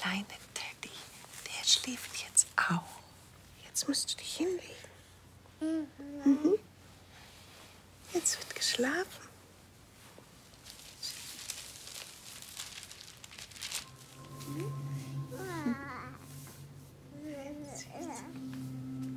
kleine Teddy, der schläft jetzt auch. Jetzt musst du dich hinlegen. Mhm. Jetzt wird geschlafen.